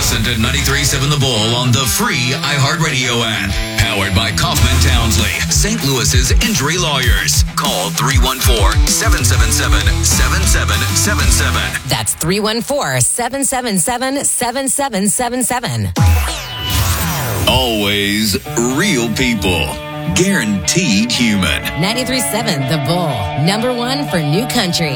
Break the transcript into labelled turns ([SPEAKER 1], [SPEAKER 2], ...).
[SPEAKER 1] Listen to 93.7 The Bull on the free iHeartRadio app. Powered by Kaufman Townsley, St. Louis's injury lawyers. Call 314-777-7777.
[SPEAKER 2] That's 314-777-7777.
[SPEAKER 1] Always real people. Guaranteed human.
[SPEAKER 2] 93.7 The Bull. #1 for New Country.